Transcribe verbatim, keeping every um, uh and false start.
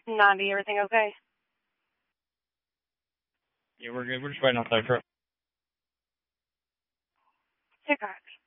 Nandi, everything okay? Yeah, we're good. We're just waiting outside truck. Hickok.